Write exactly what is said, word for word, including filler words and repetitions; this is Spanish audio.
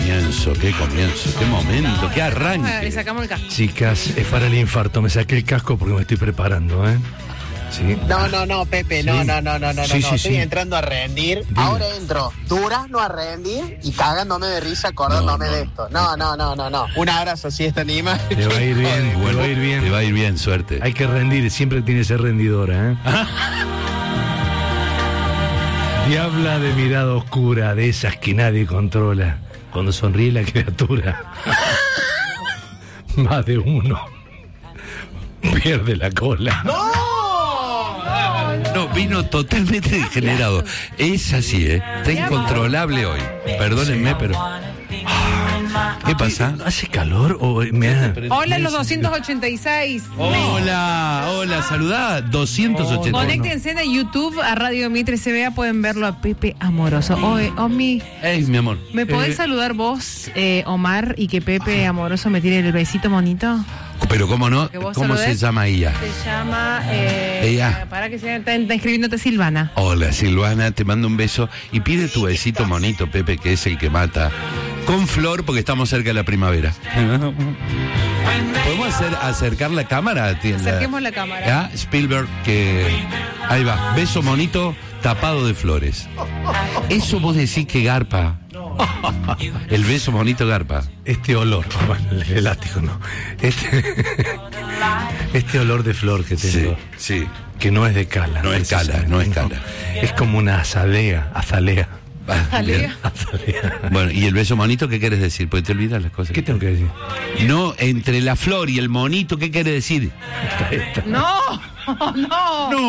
comienzo, qué comienzo, qué momento, qué arranque. Le sacamos el casco. Chicas, es para el infarto. Me saqué el casco porque me estoy preparando, ¿eh? Sí. No, no, no, Pepe, no, Sí. no, no, no, no, Sí, no. sí, Estoy sí. entrando a rendir. Dime. Ahora entro durazno a rendir y cagándome de risa acordándome No, no, de esto. No, no, no, no, no. Un abrazo si esta anima. Te va a ir bien, te va a ir Te bien. va a ir bien, suerte. Hay que rendir, siempre tiene que ser rendidora, ¿eh? Diabla de mirada oscura, de esas que nadie controla. Cuando sonríe la criatura, más de uno pierde la cola. No, vino totalmente degenerado. Es así, ¿eh? Está incontrolable hoy. Perdónenme, pero... ¿Qué pasa? ¿Hace calor o me ha... Hola, los doscientos ochenta y seis. Hola, hola, saludá. doscientos ochenta. Conéctense a YouTube, a Radio Mitre C B A, pueden verlo a Pepe Amoroso. Oye, Omi, Ey, mi amor. ¿me podés Eh. saludar vos, eh, Omar, y que Pepe Amoroso me tire el besito monito? Pero cómo no, Que vos ¿cómo saludés. se llama ella? Se llama... Eh, Ella. Para que se está, está escribiéndote Silvana. Hola, Silvana, te mando un beso y pide tu besito monito, Pepe, que es el que mata. Con flor, porque estamos cerca de la primavera. ¿Podemos hacer, acercar la cámara? Acerquemos la cámara. ¿Ya? Spielberg, que... Ahí va, beso monito tapado de flores. Eso vos decís que garpa. El beso monito garpa. Este olor, bueno, el elástico no. Este, este olor de flor que tengo, Sí, sí. que no es de cala. No es cala, no es cala. Es como una azalea, azalea. Ah, bien. azalea. Bueno, ¿y el beso monito qué quieres decir? Porque te olvidas las cosas. ¿Qué tengo que decir? No, entre la flor y el monito, ¿qué quiere decir? No, no. No.